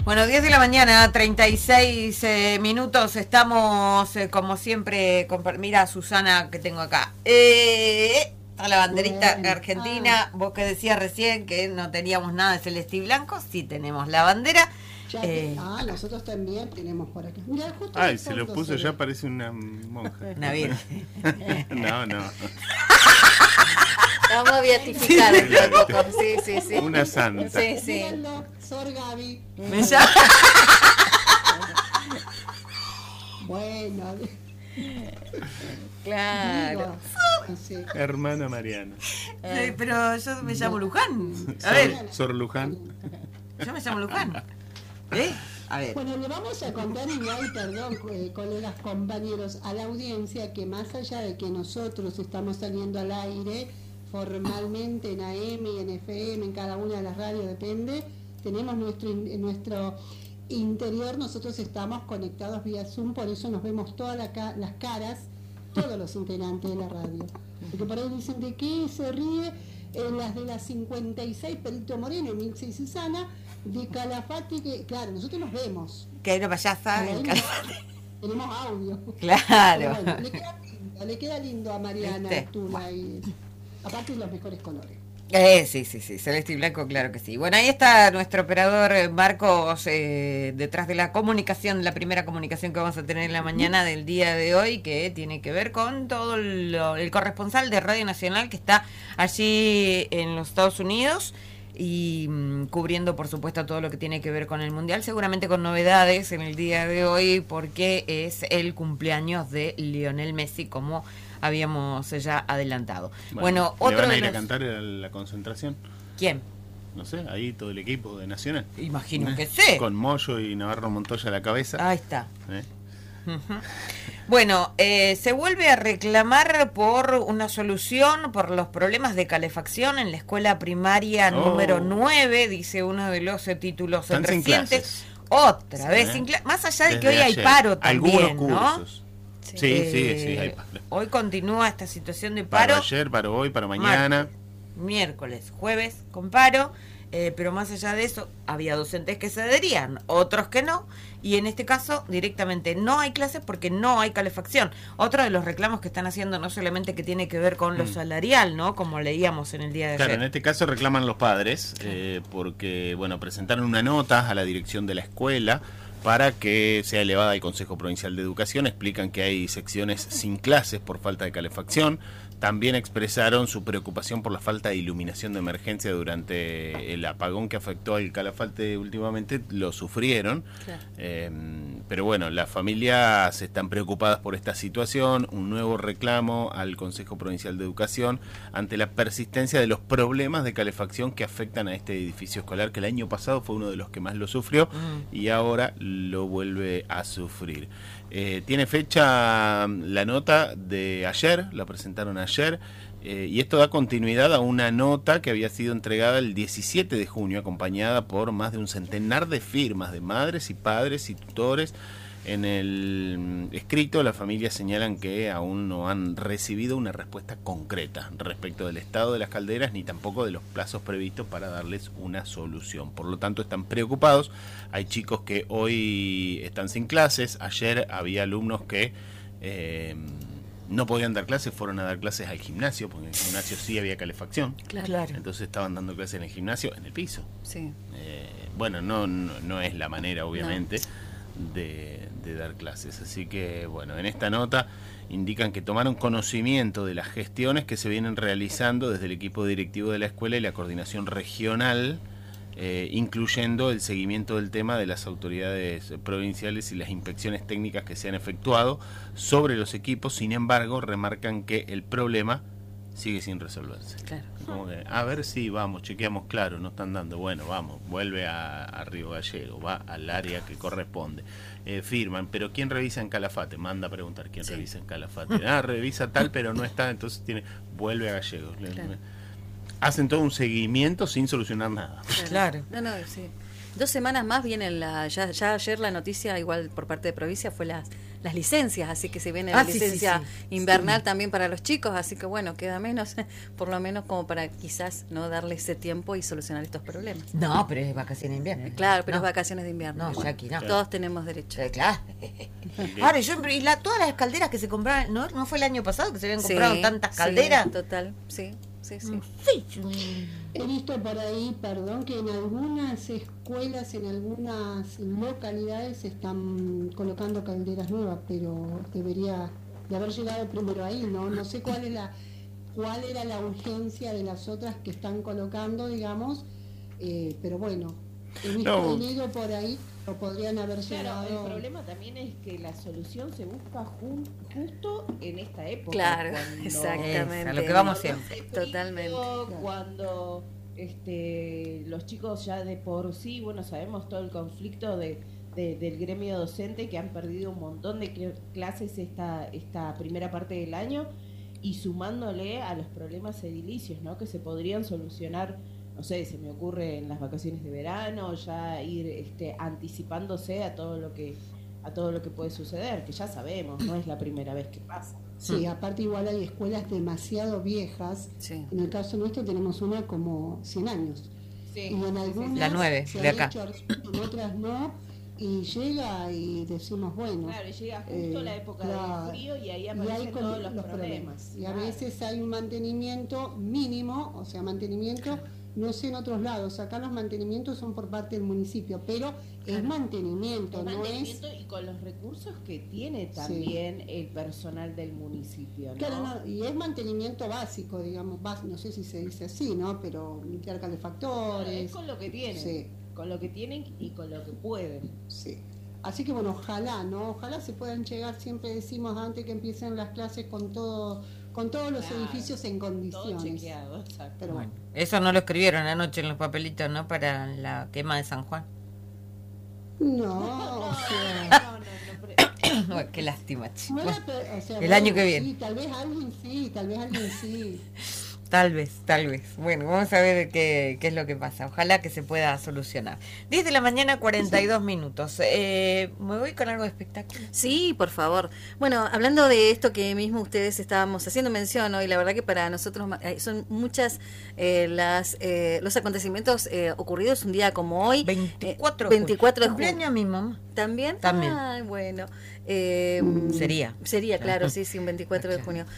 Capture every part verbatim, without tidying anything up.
Bueno, diez de la mañana, treinta y seis eh, minutos. Estamos, eh, como siempre, con... Mira, Susana, que tengo acá. Eh, está la banderita Bueno, argentina. ah. Vos que decías recién que no teníamos nada de celeste y blanco. Sí tenemos la bandera. Ya Eh, te- ah, nosotros también tenemos por acá. Mirá, justo Ay, de se lo fondo puso se ya, ve. parece una monja. Una virgen. No, no. La vamos a beatificar Sí, dentro de claro. poco. Sí, sí, sí. Una santa. Sí, sí. Díganlo, Sor Gaby. Me llama- Bueno, Claro. digo, sí. Hermana Mariana. Sí, pero yo me llamo Luján. A Sor, ver, Sor Luján. yo me llamo Luján. ¿Eh? A ver. Bueno, le vamos a contar igual, perdón, eh, colegas, compañeros, a la audiencia que más allá de que nosotros estamos saliendo al aire formalmente en A M y en F M, en cada una de las radios, depende, tenemos nuestro, in- nuestro interior, nosotros estamos conectados vía Zoom, por eso nos vemos todas la ca- las caras, todos los integrantes de la radio. Porque por ahí dicen de qué se ríe, en las de las cincuenta y seis, Perito Moreno, Milce y Susana, de Calafate, que claro, nosotros nos vemos. Que hay una payasa. Pero en ahí Cal- no- tenemos audio. Claro. Pero bueno, le queda lindo, le queda lindo a Mariana ¿Viste? Tula y aparte los mejores colores. Eh, sí, sí, sí, celeste y blanco, claro que sí. Bueno, ahí está nuestro operador eh, Marcos eh, detrás de la comunicación, la primera comunicación que vamos a tener en la mañana del día de hoy, que tiene que ver con todo lo- el corresponsal de Radio Nacional que está allí en los Estados Unidos y mm, cubriendo, por supuesto, todo lo que tiene que ver con el Mundial, seguramente con novedades en el día de hoy, porque es el cumpleaños de Lionel Messi, como habíamos ya adelantado. Bueno, ¿le otro van a de ir a los- cantar a la concentración? ¿Quién? No sé, ahí todo el equipo de Nacional. Imagino ¿Eh? que sí. Con Moyo y Navarro Montoya a la cabeza. Ahí está. ¿Eh? Ujú. Bueno, eh, se vuelve a reclamar por una solución por los problemas de calefacción en la escuela primaria Oh. número nueve, dice uno de los eh, títulos eh, Están sin recientes. clases. Otra Sí, vez, ¿eh? sin cla- más allá de que Desde hoy hay ayer. paro también, Algunos ¿no? cursos. Sí, sí, Eh, sí, hay paro. Hoy continúa esta situación de Paro paro. ayer, paro hoy, paro mañana. Martes, miércoles, jueves con paro, eh, pero más allá de eso había docentes que se adherían, otros que no, y en este caso directamente no hay clases porque no hay calefacción. Otro de los reclamos que están haciendo no solamente que tiene que ver con lo Mm. salarial, ¿no? Como leíamos en el día de Claro, en ayer. este caso reclaman los padres eh, porque, bueno, presentaron una nota a la dirección de la escuela para que sea elevada al Consejo Provincial de Educación. Explican que hay secciones sin clases por falta de calefacción. También expresaron su preocupación por la falta de iluminación de emergencia durante el apagón que afectó al Calafate últimamente. Lo sufrieron. Claro. Eh, pero bueno, las familias están preocupadas por esta situación. Un nuevo reclamo al Consejo Provincial de Educación ante la persistencia de los problemas de calefacción que afectan a este edificio escolar, que el año pasado fue uno de los que más lo sufrió Mm. y ahora lo vuelve a sufrir. Eh, tiene fecha la nota de ayer, la presentaron ayer, eh, y esto da continuidad a una nota que había sido entregada el diecisiete de junio, acompañada por más de un centenar de firmas de madres y padres y tutores. En el mm, escrito, las familias señalan que aún no han recibido una respuesta concreta respecto del estado de las calderas ni tampoco de los plazos previstos para darles una solución. Por lo tanto, están preocupados. Hay chicos que hoy están sin clases. Ayer había alumnos que eh, no podían dar clases, fueron a dar clases al gimnasio, porque en el gimnasio sí había calefacción. Claro. Claro. Entonces estaban dando clases en el gimnasio, en el piso. Sí. Eh, bueno, no, no, no es la manera, obviamente, de, de dar clases. Así que, bueno, en esta nota indican que tomaron conocimiento de las gestiones que se vienen realizando desde el equipo directivo de la escuela y la coordinación regional, eh, incluyendo el seguimiento del tema de las autoridades provinciales y las inspecciones técnicas que se han efectuado sobre los equipos. Sin embargo, remarcan que el problema sigue sin resolverse. Claro. Como que, a ver si vamos, chequeamos, claro, no están dando, bueno, vamos, vuelve a, a Río Gallego, va al área que corresponde, eh, firman, pero ¿quién revisa en Calafate? Manda a preguntar quién Sí. revisa en Calafate. Ah, revisa tal, pero no está, entonces tiene, vuelve a Gallego. Le- Claro. Hacen todo un seguimiento sin solucionar nada. Claro. No, no, sí. Dos semanas más viene la, ya, ya ayer la noticia, igual por parte de provincia, fue la, las licencias, así que se viene Ah, la sí, sí, licencia sí. invernal también para los chicos, así que bueno, queda menos, por lo menos como para quizás no darle ese tiempo y solucionar estos problemas. No, pero es vacaciones de invierno. Claro, pero No. es vacaciones de invierno. No, ya aquí no. Todos tenemos derecho. Eh, Claro. Ahora, yo, y la, todas las calderas que se compraron, ¿no? ¿No fue el año pasado que se habían comprado Sí, tantas sí, calderas? total, sí, sí, sí. Sí. He visto por ahí, perdón, que en algunas escuelas, en algunas localidades se están colocando calderas nuevas, pero debería de haber llegado primero ahí, ¿no? No sé cuál es la cuál era la urgencia de las otras que están colocando, digamos, eh, pero bueno, he visto No. dinero por ahí, o podrían haber Claro, llegado. el problema también es que la solución se busca jun- justo en esta época. Claro, cuando- exactamente. Es, a lo que vamos cuando siempre. hace frío, Totalmente. Cuando este, los chicos ya de por sí, bueno, sabemos todo el conflicto de, de- del gremio docente, que han perdido un montón de cl- clases esta, esta primera parte del año, y sumándole a los problemas edilicios, ¿no? Que se podrían solucionar, no sé, se me ocurre en las vacaciones de verano, ya ir este, anticipándose a todo lo que a todo lo que puede suceder, que ya sabemos, no es la primera vez que pasa. Sí, aparte igual hay escuelas demasiado viejas. Sí. En el caso nuestro tenemos una como cien años. Sí, Y en sí, sí, algunas sí. La nueve, se de han acá. hecho, en otras no, y llega y decimos, bueno, Claro, llega justo eh, la época claro, del frío y ahí y aparecen hay con todos los, problemas. Y a Claro. veces hay un mantenimiento mínimo, o sea, mantenimiento, no sé en otros lados, acá los mantenimientos son por parte del municipio, pero es mantenimiento, El no es... mantenimiento y con los recursos que tiene también el personal del municipio, ¿no? Claro, no, y es mantenimiento básico, digamos, bas- no sé si se dice así, ¿no? Pero limpiar Claro, calefactores. es con lo que tienen, Sí. con lo que tienen y con lo que pueden. Sí. Así que bueno, ojalá, ¿no? Ojalá se puedan llegar, siempre decimos antes que empiecen las clases con todo, con todos los Claro, edificios en Todo condiciones. chequeado, exacto. Pero Bueno, bueno. eso no lo escribieron anoche en los papelitos, ¿no? Para la quema de San Juan. No, o sea. No, no, no, pero- Bueno, qué lástima, chico. bueno, pero, o sea, El bueno, año que viene. Sí, tal vez alguien sí, tal vez alguien sí. Tal vez, tal vez. Bueno, vamos a ver qué, qué es lo que pasa. Ojalá que se pueda solucionar. diez de la mañana, cuarenta y dos minutos. Eh, ¿Me voy con algo de espectáculo? Sí, por favor. Bueno, hablando de esto que mismo ustedes estábamos haciendo mención hoy, la verdad que para nosotros eh, son muchas eh, las eh, los acontecimientos eh, ocurridos un día como hoy. veinticuatro, Eh, veinticuatro de cumpleaños junio. de mi mamá. ¿También? También. Ay, bueno. Eh, Sería. Sería, claro, sí, sí, un veinticuatro de Claro. junio.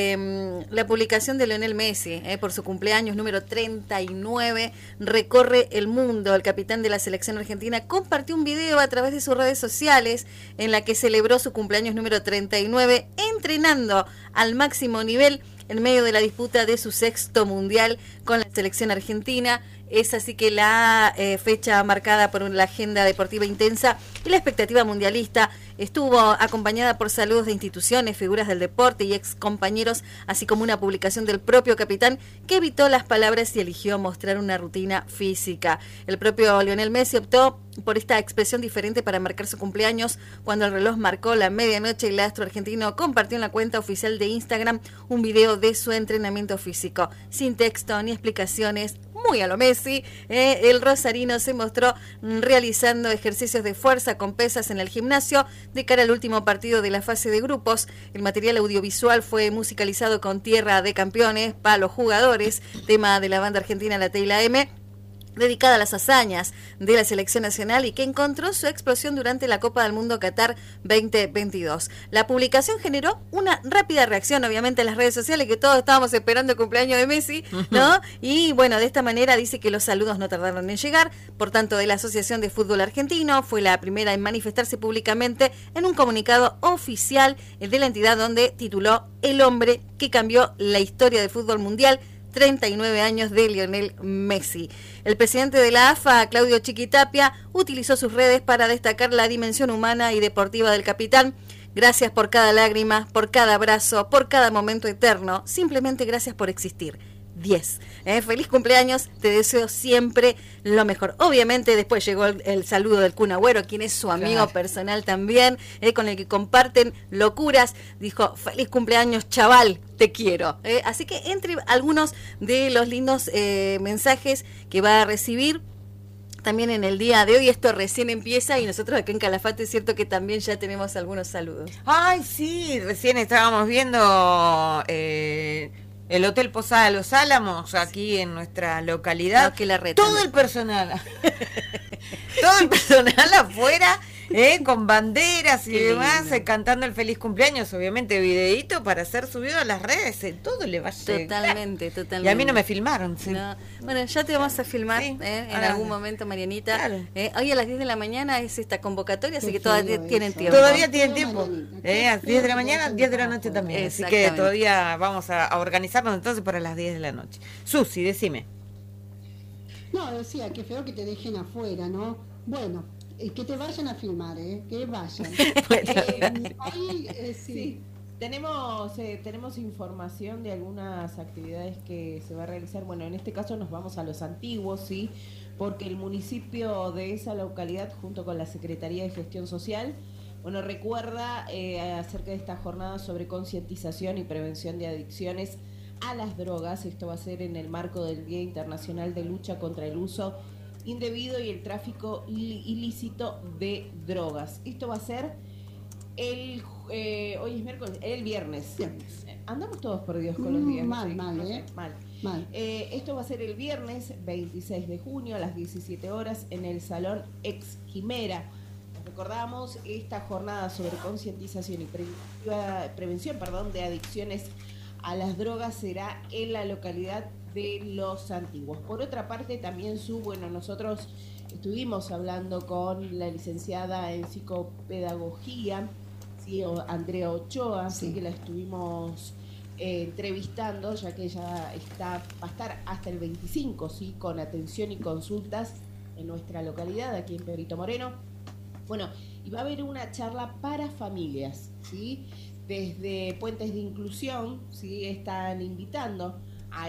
Eh, la publicación de Lionel Messi eh, por su cumpleaños número treinta y nueve recorre el mundo. El capitán de la selección argentina compartió un video a través de sus redes sociales en la que celebró su cumpleaños número treinta y nueve entrenando al máximo nivel en medio de la disputa de su sexto mundial con la selección argentina. Es así que la eh, fecha marcada por la agenda deportiva intensa y la expectativa mundialista estuvo acompañada por saludos de instituciones, figuras del deporte y ex compañeros, así como una publicación del propio capitán que evitó las palabras y eligió mostrar una rutina física. El propio Lionel Messi optó por esta expresión diferente para marcar su cumpleaños cuando el reloj marcó la medianoche y el astro argentino compartió en la cuenta oficial de Instagram un video de su entrenamiento físico, sin texto ni explicaciones, muy a lo Messi. Eh, el rosarino se mostró mm, realizando ejercicios de fuerza con pesas en el gimnasio de cara al último partido de la fase de grupos. El material audiovisual fue musicalizado con Tierra de Campeones para los jugadores, tema de la banda argentina La Teila M, dedicada a las hazañas de la selección nacional y que encontró su explosión durante la Copa del Mundo Qatar veinte veintidós. La publicación generó una rápida reacción, obviamente, en las redes sociales, que todos estábamos esperando el cumpleaños de Messi, ¿no? Y bueno, de esta manera dice que los saludos no tardaron en llegar. Por tanto, de la Asociación de Fútbol Argentino fue la primera en manifestarse públicamente en un comunicado oficial de la entidad donde tituló El hombre que cambió la historia del fútbol mundial, treinta y nueve años de Lionel Messi. El presidente de la A F A, Claudio Chiquitapia, utilizó sus redes para destacar la dimensión humana y deportiva del capitán. Gracias por cada lágrima, por cada abrazo, por cada momento eterno. Simplemente gracias por existir. diez. ¿Eh? Feliz cumpleaños, te deseo siempre lo mejor. Obviamente después llegó el, el saludo del Kun Agüero, quien es su amigo Claro. personal también, eh, con el que comparten locuras. Dijo, feliz cumpleaños, chaval, te quiero. ¿Eh? Así que entre algunos de los lindos eh, mensajes que va a recibir, también en el día de hoy. Esto recién empieza y nosotros acá en Calafate es cierto que también ya tenemos algunos saludos. Ay, sí, recién estábamos viendo eh, el Hotel Posada Los Álamos, aquí en nuestra localidad. No, que la reta, todo no. el personal, todo el personal afuera, eh, con banderas y Qué demás, lindo. eh, cantando el feliz cumpleaños, obviamente videíto para ser subido a las redes, eh, todo le va a llegar. Totalmente, totalmente. Y a mí no me filmaron, sí. No. Bueno, ya te vamos a filmar Sí, eh, en ahora- algún momento, Marianita. Claro. Eh, hoy a las diez de la mañana es esta convocatoria, así Qué que todavía feo tienen eso. tiempo. Todavía tienen Pero tiempo, Marianita, eh, a qué diez de la feo mañana, que diez de la vaya noche a también, así que Exactamente. todavía vamos a, a organizarnos entonces para las diez de la noche. Susi, decime. No, decía, qué feo que te dejen afuera, ¿no? Bueno, eh, que te vayan a filmar, ¿eh? Que vayan. Bueno. Eh, ahí, eh, sí. Sí, tenemos, eh, tenemos información de algunas actividades que se va a realizar. Bueno, en este caso nos vamos a los antiguos, ¿sí? Porque el municipio de esa localidad, junto con la Secretaría de Gestión Social, bueno, recuerda eh, acerca de esta jornada sobre concientización y prevención de adicciones a las drogas. Esto va a ser en el marco del Día Internacional de Lucha contra el Uso Indebido y el Tráfico Ili- Ilícito de Drogas. Esto va a ser el, eh, hoy es miércoles, el viernes. Viernes. Eh, Andamos todos perdidos con los Mm, días. mal, ¿sí? mal, No sé, ¿eh? mal. Mal. Eh, esto va a ser el viernes veintiséis de junio a las diecisiete horas en el Salón Ex Quimera. Recordamos esta jornada sobre concientización y preventiva- prevención perdón, de adicciones a las drogas será en la localidad de Los Antiguos. Por otra parte, también su, bueno, nosotros estuvimos hablando con la licenciada en psicopedagogía, ¿sí? O- Andrea Ochoa, así Sí. que la estuvimos eh, entrevistando, ya que ella está, va a estar hasta el veinticinco, ¿sí? Con atención y consultas en nuestra localidad, aquí en Perito Moreno. Bueno, y va a haber una charla para familias, ¿sí? Desde Puentes de Inclusión, ¿sí? Están invitando a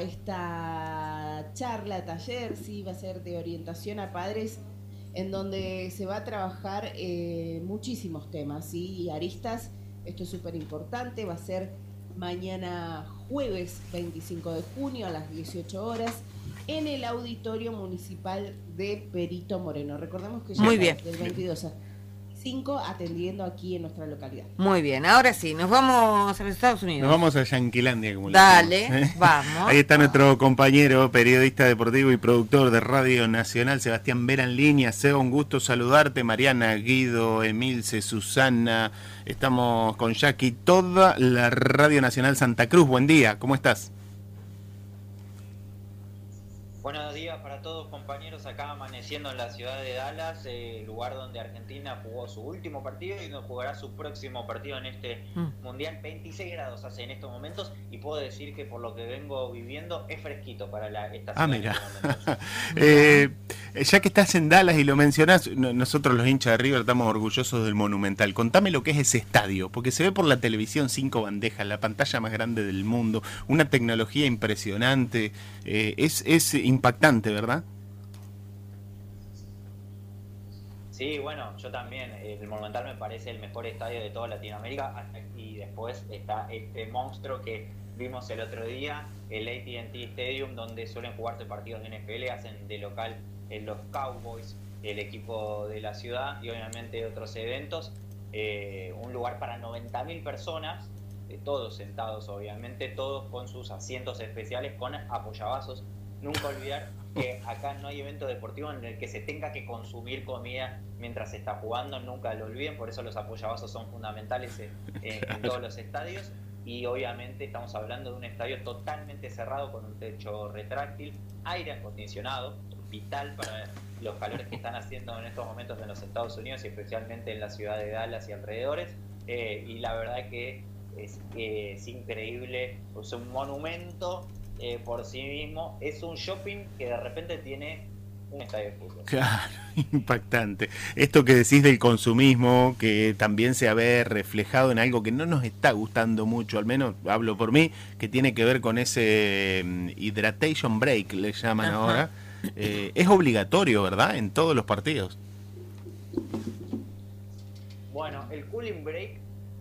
esta charla, taller, ¿sí? Va a ser de orientación a padres, en donde se va a trabajar eh, muchísimos temas, ¿sí? Y aristas, esto es súper importante, va a ser mañana jueves veinticinco de junio a las dieciocho horas en el Auditorio Municipal de Perito Moreno. Recordemos que ya Muy está bien. del veintidós a cinco atendiendo aquí en nuestra localidad. Muy bien, ahora sí, nos vamos a los Estados Unidos. Nos vamos a Yanquilandia, como le Dale, decimos, ¿eh? vamos. Ahí está nuestro compañero, periodista deportivo y productor de Radio Nacional, Sebastián Vera en línea. Seba, un gusto saludarte. Mariana, Guido, Emilce, Susana. Estamos con Jackie, toda la Radio Nacional Santa Cruz. Buen día, ¿cómo estás? Buenos días para todos, compañeros, acá amaneciendo en la ciudad de Dallas, eh, lugar donde Argentina jugó su último partido y donde jugará su próximo partido en este Mm. Mundial. veintiséis grados hace en estos momentos y puedo decir que por lo que vengo viviendo es fresquito para la estación. Ah, en mira. este momento. eh, ya que estás en Dallas y lo mencionás, no- nosotros los hinchas de River estamos orgullosos del Monumental. Contame lo que es ese estadio, porque se ve por la televisión cinco bandejas, la pantalla más grande del mundo, una tecnología impresionante, eh, es, es impactante, ¿verdad? Sí, bueno, yo también, el Monumental me parece el mejor estadio de toda Latinoamérica y después está este monstruo que vimos el otro día, el A T and T Stadium, donde suelen jugarse partidos de N F L, hacen de local en los Cowboys, el equipo de la ciudad y obviamente otros eventos, eh, un lugar para noventa mil personas, eh, todos sentados obviamente, todos con sus asientos especiales, con apoyabazos. Nunca olvidar que acá no hay evento deportivo en el que se tenga que consumir comida mientras se está jugando, nunca lo olviden, por eso los apoyabazos son fundamentales eh, eh, en todos los estadios y obviamente estamos hablando de un estadio totalmente cerrado con un techo retráctil, aire acondicionado, vital para los calores que están haciendo en estos momentos en los Estados Unidos y especialmente en la ciudad de Dallas y alrededores, eh, y la verdad que es, eh, es increíble, es un monumento Eh, por sí mismo, es un shopping que de repente tiene un estadio de fútbol. Claro, impactante. Esto que decís del consumismo, que también se ve reflejado en algo que no nos está gustando mucho, al menos hablo por mí, que tiene que ver con ese um, hydration break, le llaman Ajá. ahora, eh, es obligatorio, ¿verdad?, en todos los partidos. Bueno, el cooling break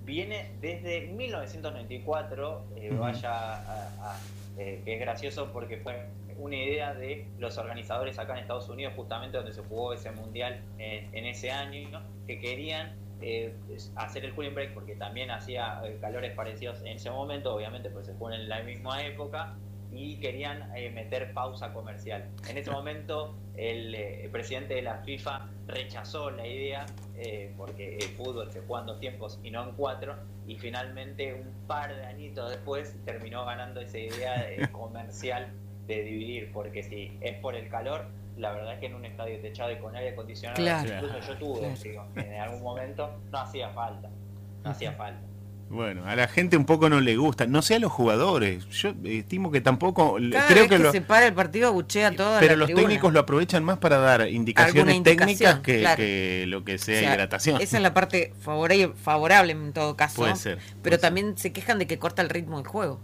viene desde mil novecientos noventa y cuatro, eh, uh-huh. vaya a, a, eh, que es gracioso porque fue una idea de los organizadores acá en Estados Unidos, justamente donde se jugó ese mundial en, en ese año, ¿no? Que querían eh, hacer el cooling break porque también hacía eh, calores parecidos en ese momento, obviamente pues se jugó en la misma época, y querían eh, meter pausa comercial. En ese momento el, eh, el presidente de la FIFA rechazó la idea eh, porque el fútbol se juega en dos tiempos y no en cuatro, y finalmente un par de añitos después terminó ganando esa idea eh, comercial de dividir, porque si es por el calor, la verdad es que en un estadio techado y con aire acondicionado, claro, incluso yo tuve, claro. digo, en algún momento no hacía falta, no hacía falta. Bueno, a la gente un poco no le gusta, no sé a los jugadores, yo estimo que tampoco, cada creo vez que, que lo, se para el partido buchea toda pero la los tribuna. Técnicos lo aprovechan más para dar indicaciones técnicas que, claro. que lo que sea, o sea hidratación. Esa es la parte favorable, favorable en todo caso. Puede ser. Pero puede también ser. se quejan de que corta el ritmo del juego.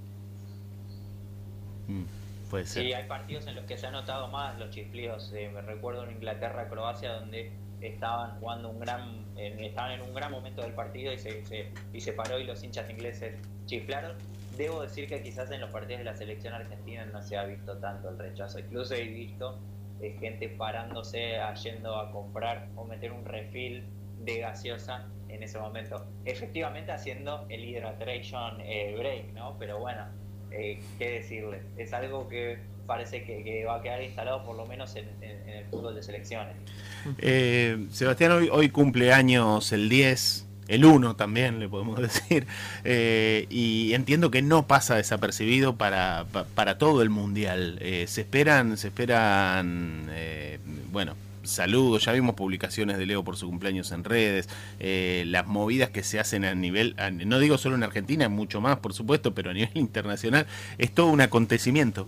Mm. Puede ser. Sí, hay partidos en los que se han notado más los chiflidos. Eh, me recuerdo en Inglaterra-Croacia donde estaban jugando un gran, eh, estaban en un gran momento del partido y se, se, y se paró y los hinchas ingleses chiflaron. Debo decir que quizás en los partidos de la selección argentina no se ha visto tanto el rechazo. Incluso he visto eh, gente parándose, a, yendo a comprar o meter un refil de gaseosa en ese momento. Efectivamente haciendo el hydration eh, break, ¿no? Pero bueno, Eh, qué decirle, es algo que parece que, que va a quedar instalado por lo menos en, en, en el fútbol de selecciones. eh, Sebastián, hoy, hoy cumple años el diez, el uno también le podemos decir, eh, y entiendo que no pasa desapercibido para, para, para todo el mundial. eh, se esperan se esperan eh, bueno, saludos, ya vimos publicaciones de Leo por su cumpleaños en redes, eh, las movidas que se hacen a nivel, a, no digo solo en Argentina, mucho más por supuesto, pero a nivel internacional, es todo un acontecimiento.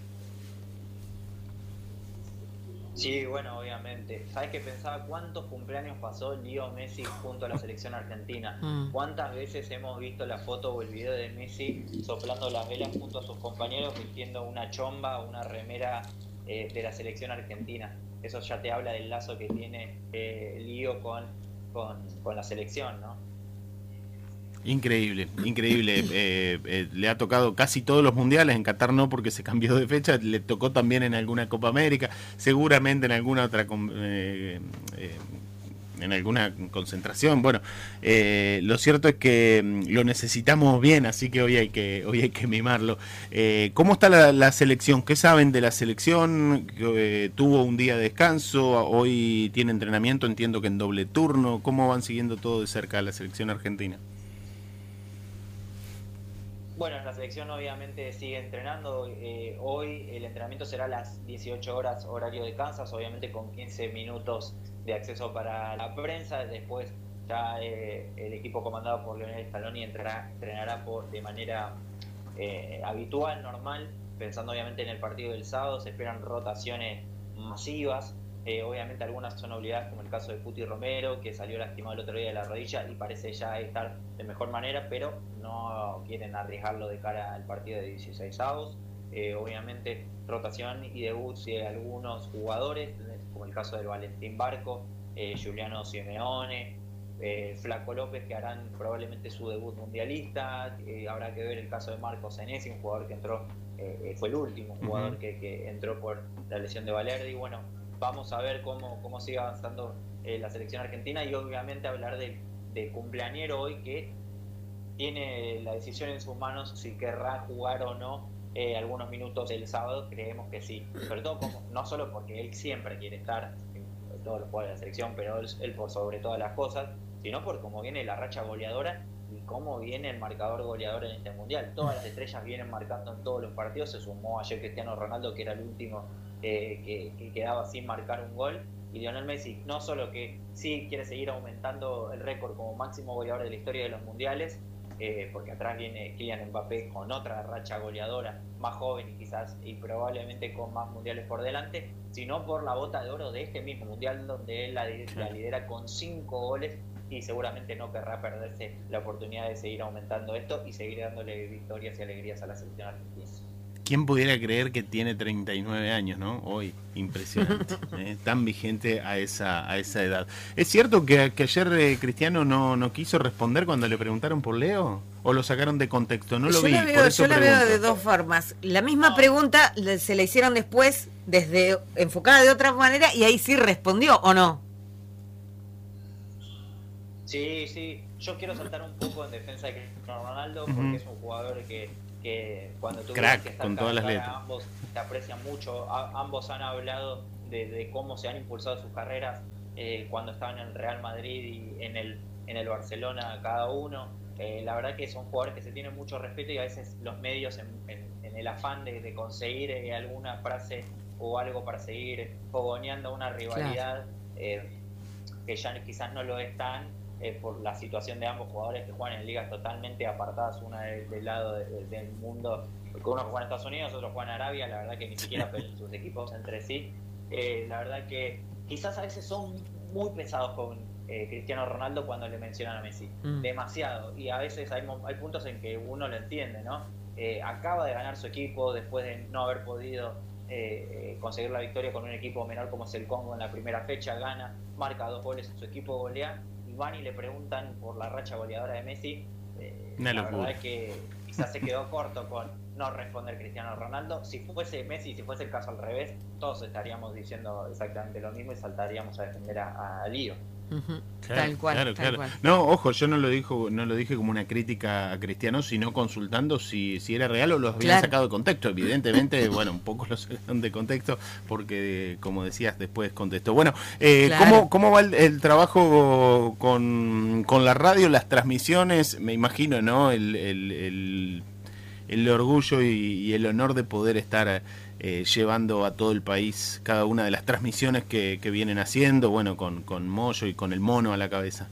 Sí, bueno, obviamente. ¿Sabes qué pensaba? ¿Cuántos cumpleaños pasó Leo Messi junto a la selección argentina? Mm. ¿Cuántas veces hemos visto la foto o el video de Messi soplando las velas junto a sus compañeros vistiendo una chomba o una remera eh, de la selección argentina? Eso ya te habla del lazo que tiene eh, Leo con, con, con la selección, ¿no? Increíble, increíble. Eh, eh, le ha tocado casi todos los mundiales, en Qatar no porque se cambió de fecha, le tocó también en alguna Copa América, seguramente en alguna otra... Eh, eh, en alguna concentración. Bueno, eh, lo cierto es que lo necesitamos bien, así que hoy hay que hoy hay que mimarlo. Eh, ¿Cómo está la, la selección? ¿Qué saben de la selección? Eh, ¿Tuvo un día de descanso? ¿Hoy tiene entrenamiento? Entiendo que en doble turno. ¿Cómo van siguiendo todo de cerca la selección argentina? Bueno, la selección obviamente sigue entrenando. Eh, hoy el entrenamiento será a las dieciocho horas horario de Kansas, obviamente con quince minutos de acceso para la prensa. Después ya eh, el equipo comandado por Lionel Scaloni entrará, entrenará por, de manera eh, habitual, normal, pensando obviamente en el partido del sábado. Se esperan rotaciones masivas. Eh, obviamente algunas son obligadas, como el caso de Cuti Romero, que salió lastimado el otro día de la rodilla y parece ya estar de mejor manera, pero no quieren arriesgarlo de cara al partido de dieciséis avos. Eh, obviamente rotación y debuts de algunos jugadores, como el caso del Valentín Barco, eh, Giuliano Simeone, eh, Flaco López, que harán probablemente su debut mundialista. Eh, habrá que ver el caso de Marcos Senesi, un jugador que entró, eh, fue el último jugador uh-huh. que, que entró por la lesión de Valerdi. Bueno, vamos a ver cómo, cómo sigue avanzando eh, la selección argentina, y obviamente hablar del de cumpleañero hoy, que tiene la decisión en sus manos si querrá jugar o no eh, algunos minutos el sábado. Creemos que sí, sobre todo como, no solo porque él siempre quiere estar en todos los juegos de la selección, pero él, él por sobre todas las cosas, sino por cómo viene la racha goleadora y cómo viene el marcador goleador en este mundial. Todas las estrellas vienen marcando en todos los partidos. Se sumó ayer Cristiano Ronaldo, que era el último eh, que, que quedaba sin marcar un gol, y Lionel Messi no solo que sí quiere seguir aumentando el récord como máximo goleador de la historia de los mundiales, eh, porque atrás viene Kylian Mbappé con otra racha goleadora, más joven y quizás y probablemente con más mundiales por delante, sino por la bota de oro de este mismo mundial, donde él la, la lidera con cinco goles, y seguramente no querrá perderse la oportunidad de seguir aumentando esto y seguir dándole victorias y alegrías a la selección argentina. ¿Quién pudiera creer que tiene treinta y nueve años, ¿no? Hoy, impresionante, ¿eh? Tan vigente a esa a esa edad. ¿Es cierto que, que ayer eh, Cristiano no, no quiso responder cuando le preguntaron por Leo? ¿O lo sacaron de contexto? No lo yo vi, la veo, por eso yo la veo pregunto. de dos formas. La misma pregunta le- se la hicieron después, desde enfocada de otra manera, y ahí sí respondió, ¿o no? Sí, sí. Yo quiero saltar un poco en defensa de Cristiano Ronaldo Ujú. porque es un jugador que, que cuando tuvieron Crack, que estar con todas las cara a letras. cara, ambos te aprecian mucho. A- ambos han hablado de, de cómo se han impulsado sus carreras eh, cuando estaban en el Real Madrid y en el, en el Barcelona cada uno. Eh, la verdad que son jugadores que se tienen mucho respeto y a veces los medios en, en- en el afán de, de conseguir eh, alguna frase o algo para seguir fogoneando una rivalidad eh, que ya quizás no lo es tan eh, por la situación de ambos jugadores que juegan en ligas totalmente apartadas, una de- del lado de- de- del mundo, porque uno juega en Estados Unidos, otro juega en Arabia, la verdad que ni siquiera pelean sus equipos entre sí. Eh, la verdad que quizás a veces son muy pesados con eh, Cristiano Ronaldo cuando le mencionan a Messi, Mm. demasiado, y a veces hay, mo- hay puntos en que uno lo entiende, ¿no? Eh, acaba de ganar su equipo después de no haber podido eh, eh, conseguir la victoria con un equipo menor como es el Congo en la primera fecha, gana, marca dos goles, su equipo golea, y van y le preguntan por la racha goleadora de Messi. Eh, Una la locura. verdad es que quizás se quedó corto con no responder Cristiano Ronaldo. Si fuese Messi, si fuese el caso al revés, todos estaríamos diciendo exactamente lo mismo y saltaríamos a defender a, a Lío. Ujú. Claro, Tal cual, claro, tal claro. cual. No, ojo, yo no lo dijo, no lo dije como una crítica a Cristiano, sino consultando si, si era real o lo habían Claro. sacado de contexto. Evidentemente, bueno, un poco lo sacaron de contexto porque, como decías, después contestó. Bueno, eh, Claro. ¿cómo, ¿cómo va el, el trabajo con, con la radio, las transmisiones? Me imagino, ¿no? El, el, el, el orgullo y, y el honor de poder estar eh, llevando a todo el país cada una de las transmisiones que, que vienen haciendo, bueno, con, con Moyo y con el mono a la cabeza.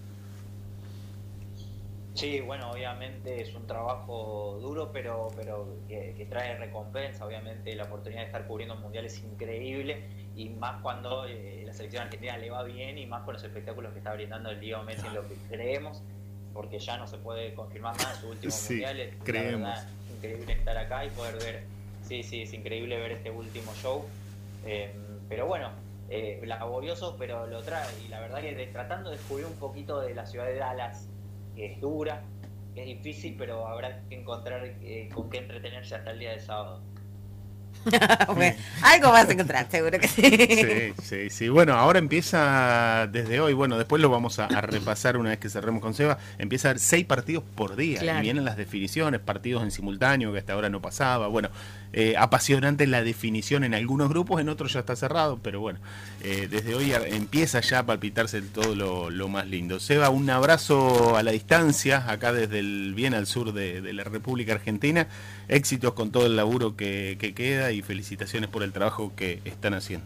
Sí, bueno, obviamente es un trabajo duro, pero pero que, que trae recompensa. Obviamente la oportunidad de estar cubriendo un mundial es increíble, y más cuando eh, la selección argentina le va bien, y más con los espectáculos que está brindando el Leo Messi, en lo que creemos, porque ya no se puede confirmar nada en su último Sí, mundial. Es, la creemos. verdad, increíble estar acá y poder ver, sí, sí, es increíble ver este último show. Eh, pero bueno, eh, laborioso, pero lo trae, y la verdad que de- tratando de descubrir un poquito de la ciudad de Dallas, que es dura, que es difícil, pero habrá que encontrar eh, con qué entretenerse hasta el día de sábado. Bueno, algo vas a encontrar, seguro que sí. Sí, sí, sí. Bueno, ahora empieza desde hoy, bueno, después lo vamos a, a repasar una vez que cerremos con Seba, empieza a haber seis partidos por día, Claro. y vienen las definiciones, partidos en simultáneo, que hasta ahora no pasaba, bueno, eh, apasionante la definición en algunos grupos, en otros ya está cerrado, pero bueno, eh, desde hoy a- empieza ya a palpitarse todo lo, lo más lindo. Seba, un abrazo a la distancia, acá desde el bien al sur de, de la República Argentina, éxitos con todo el laburo que, que queda y felicitaciones por el trabajo que están haciendo.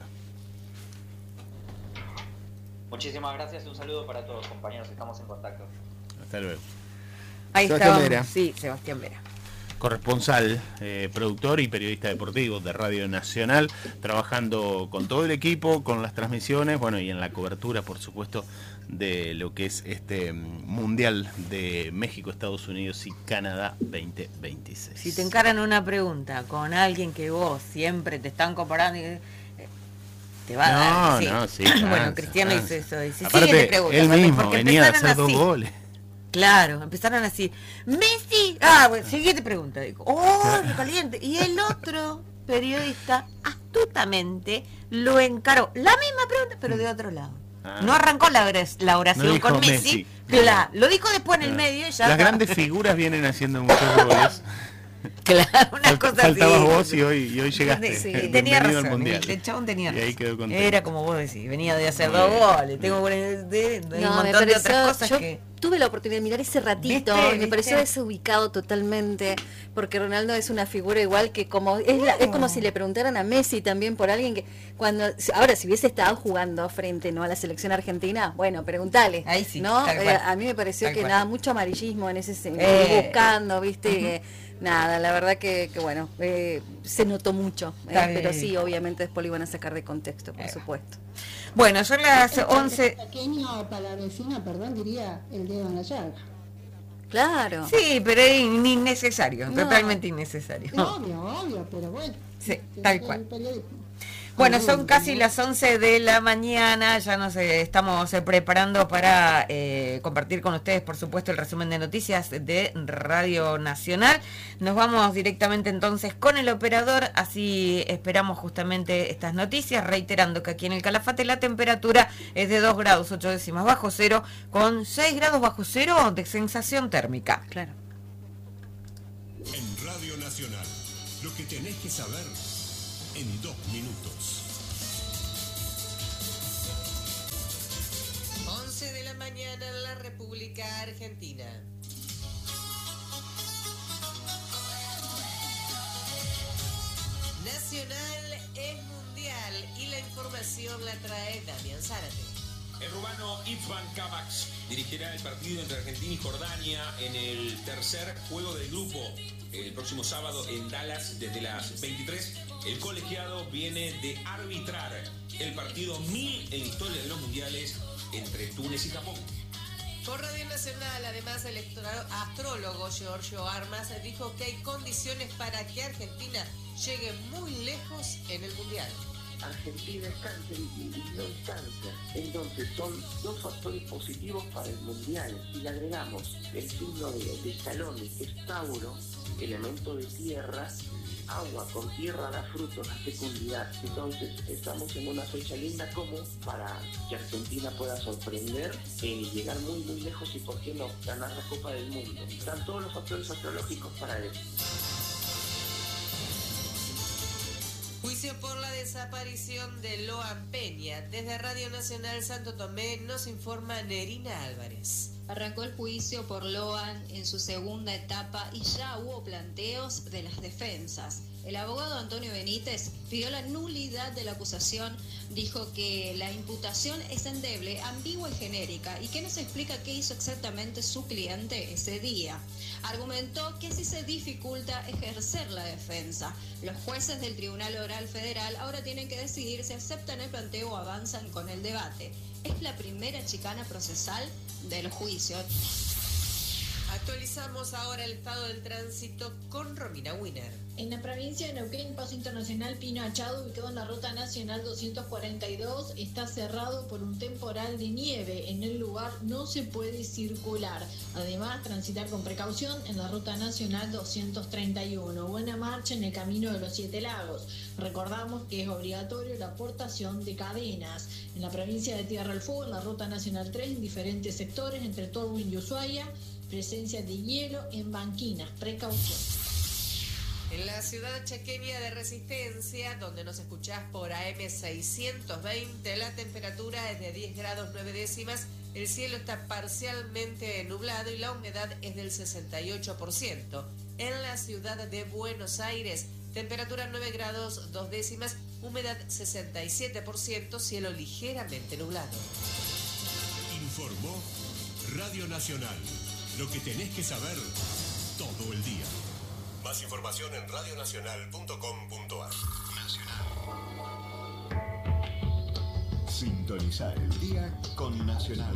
Muchísimas gracias, un saludo para todos, compañeros, estamos en contacto. Hasta luego. Ahí Sebastián está. Vera. Sí, Sebastián Vera. Corresponsal, eh, productor y periodista deportivo de Radio Nacional, trabajando con todo el equipo, con las transmisiones, bueno, y en la cobertura, por supuesto, de lo que es este mm, Mundial de México, Estados Unidos y Canadá veinte veintiséis. Si te encaran una pregunta con alguien que vos siempre te están comparando, y, eh, te va a No, dar. sí. no, sí, Bueno, cansa, Cristiano cansa. hizo eso. Dice, Aparte, síguele preguntas, él porque mismo venía de empezaron hacer dos así. goles. Claro, empezaron así. Messi. Ah, bueno, siguiente pregunta. Digo, oh, qué caliente. Y el otro periodista astutamente lo encaró. La misma pregunta, pero de otro lado. Ah. No arrancó la, ora- la oración No dijo con Messi. Messi. Claro, lo dijo después en el Ah. medio y ya. Las está. grandes figuras vienen haciendo muchos goles. Claro, una Fal- cosa Faltabas así. vos y hoy, y hoy llegaste. Sí, Bienvenido tenía al razón. Mundial. El, el chabón tenía Y razón. ahí quedó contento. Era como vos decís, venía de hacer Muy dos bien. goles. Tengo de, de- de No, un me montón de pareció- otras cosas yo que. tuve la oportunidad de mirar ese ratito, ¿Viste? y me ¿Viste? pareció desubicado totalmente, porque Ronaldo es una figura igual que como es, la- es como si le preguntaran a Messi también por alguien que cuando ahora si hubiese estado jugando frente no a la selección argentina, bueno, preguntale, Ahí sí, ¿no? tal Eh, cual. a mí me pareció Tal que cual. nada, mucho amarillismo en ese sentido, Eh. buscando, ¿viste? Que nada, la verdad que, que bueno, eh, se notó mucho, eh, Está pero bien. sí, obviamente después lo iban a sacar de contexto, por Eh. supuesto. Bueno, son las El once. pequeño para la vecina, perdón, diría el dedo en la llaga. Claro. Sí, pero es innecesario, No. totalmente innecesario. Obvio, obvio, pero bueno. Sí, este, tal el cual. periodismo. Bueno, Alguno, son casi ¿no? las once de la mañana, ya nos eh, estamos eh, preparando para eh, compartir con ustedes, por supuesto, el resumen de noticias de Radio Nacional. Nos vamos directamente entonces con el operador, así esperamos justamente estas noticias, reiterando que aquí en el Calafate la temperatura es de dos grados ocho décimas bajo cero, con seis grados bajo cero de sensación térmica. Claro. En Radio Nacional, lo que tenés que saber en dos minutos. once de la mañana en la República Argentina. Nacional es mundial y la información la trae Damián Zárate. El rumano Itzvan Kavacs dirigirá el partido entre Argentina y Jordania en el tercer juego del grupo. El próximo sábado en Dallas desde las veintitrés, el colegiado viene de arbitrar el partido mil en la historia de los mundiales entre Túnez y Japón. Por Radio Nacional, además, el astrólogo Giorgio Armas dijo que hay condiciones para que Argentina llegue muy lejos en el mundial. Argentina es cáncer y no es cáncer. Entonces son dos factores positivos para el mundial. Si le agregamos el signo de, de Scaloni, que es Tauro, elemento de tierra, agua con tierra da frutos, da fecundidad. Entonces estamos en una fecha linda como para que Argentina pueda sorprender y llegar muy muy lejos y por qué no ganar la Copa del Mundo. Están todos los factores astrológicos para eso. Juicio por la desaparición de Loan Peña. Desde Radio Nacional Santo Tomé nos informa Nerina Álvarez. Arrancó el juicio por Loan en su segunda etapa y ya hubo planteos de las defensas. El abogado Antonio Benítez pidió la nulidad de la acusación, dijo que la imputación es endeble, ambigua y genérica y que no se explica qué hizo exactamente su cliente ese día. Argumentó que así se dificulta ejercer la defensa. Los jueces del Tribunal Oral Federal ahora tienen que decidir si aceptan el planteo o avanzan con el debate. Es la primera chicana procesal del juicio. Actualizamos ahora el estado del tránsito con Romina Wiener. En la provincia de Neuquén, Paso Internacional Pino Achado, ubicado en la Ruta Nacional doscientos cuarenta y dos, está cerrado por un temporal de nieve. En el lugar no se puede circular. Además, transitar con precaución en la Ruta Nacional doscientos treinta y uno. Buena marcha en el Camino de los Siete Lagos. Recordamos que es obligatorio la portación de cadenas. En la provincia de Tierra del Fuego, en la Ruta Nacional tres, en diferentes sectores, entre Torwin y Ushuaia, presencia de hielo en banquinas. Precaución. En la ciudad chaqueña de Resistencia, donde nos escuchás por A M seiscientos veinte, la temperatura es de diez grados nueve décimas, el cielo está parcialmente nublado y la humedad es del sesenta y ocho por ciento. En la ciudad de Buenos Aires, temperatura nueve grados dos décimas, humedad sesenta y siete por ciento, cielo ligeramente nublado. Informó Radio Nacional. Lo que tenés que saber todo el día. Más información en radionacional punto com punto a r. Sintonizar el día con Nacional.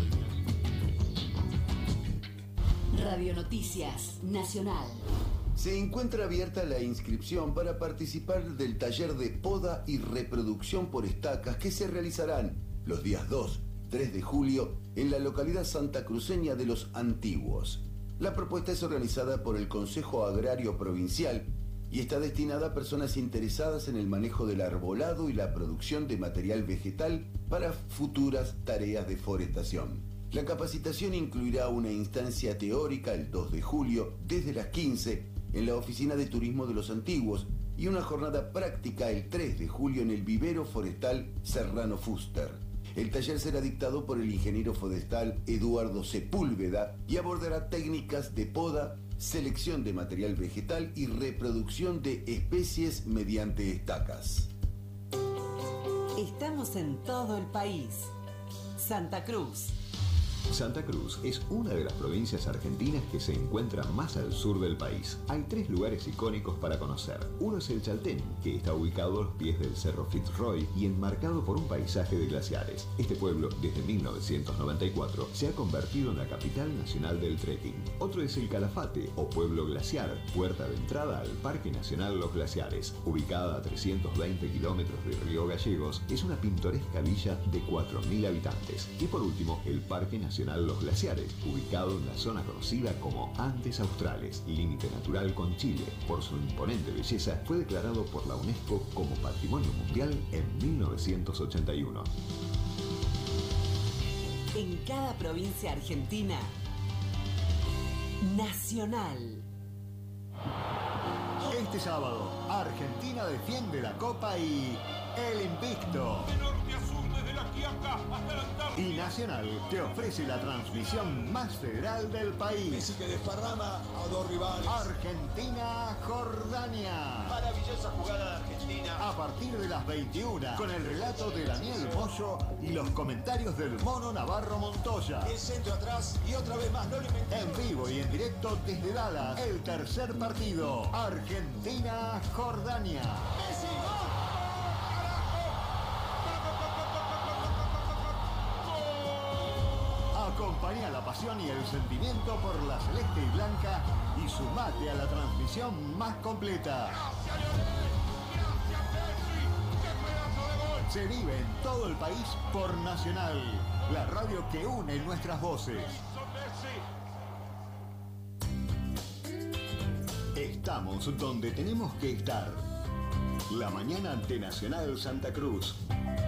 Radio Noticias Nacional. Se encuentra abierta la inscripción para participar del taller de poda y reproducción por estacas que se realizarán los días dos, tres de julio en la localidad santacruceña de Los Antiguos. La propuesta es organizada por el Consejo Agrario Provincial y está destinada a personas interesadas en el manejo del arbolado y la producción de material vegetal para futuras tareas de forestación. La capacitación incluirá una instancia teórica el dos de julio desde las quince en la Oficina de Turismo de Los Antiguos y una jornada práctica el tres de julio en el vivero forestal Serrano Fuster. El taller será dictado por el ingeniero forestal Eduardo Sepúlveda y abordará técnicas de poda, selección de material vegetal y reproducción de especies mediante estacas. Estamos en todo el país. Santa Cruz. Santa Cruz es una de las provincias argentinas que se encuentra más al sur del país. Hay tres lugares icónicos para conocer. Uno es el Chaltén, que está ubicado a los pies del Cerro Fitzroy y enmarcado por un paisaje de glaciares. Este pueblo, desde mil novecientos noventa y cuatro, se ha convertido en la capital nacional del trekking. Otro es el Calafate, o pueblo glaciar, puerta de entrada al Parque Nacional Los Glaciares. Ubicada a trescientos veinte kilómetros de Río Gallegos, es una pintoresca villa de cuatro mil habitantes. Y por último, el Parque Nacional Los Glaciares, ubicado en la zona conocida como Andes Australes, límite natural con Chile. Por su imponente belleza, fue declarado por la UNESCO como Patrimonio Mundial en mil novecientos ochenta y uno. En cada provincia argentina, Nacional. Este sábado, Argentina defiende la Copa y el invicto. Y Nacional te ofrece la transmisión más federal del país. Messi que desparrama a dos rivales. Argentina-Jordania. Maravillosa jugada de Argentina. A partir de las veintiuna, con el relato de Daniel Moyo y los comentarios del Mono Navarro Montoya. El centro atrás y otra vez más, no lo inventé. En vivo y en directo desde Dallas, el tercer partido. Argentina-Jordania. Messi, ¡gol! Acompaña la pasión y el sentimiento por la celeste y blanca y sumate a la transmisión más completa. Se vive en todo el país por Nacional, la radio que une nuestras voces. Estamos donde tenemos que estar. La mañana ante Nacional Santa Cruz.